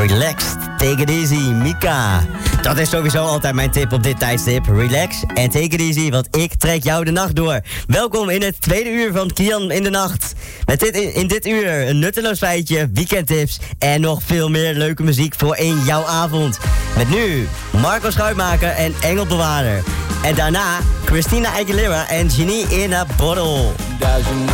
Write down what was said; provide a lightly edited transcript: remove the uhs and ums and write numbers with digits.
Relaxed, take it easy, Mika. Dat is sowieso altijd mijn tip op dit tijdstip. Relax en take it easy, want ik trek jou de nacht door. Welkom in het tweede uur van Kian in de Nacht. Met in dit uur een nutteloos feitje, weekendtips en nog veel meer leuke muziek voor in jouw avond. Met nu Marco Schuitmaker en Engelbewaarder. En daarna Christina Aguilera en Genie in a Bottle. Duizend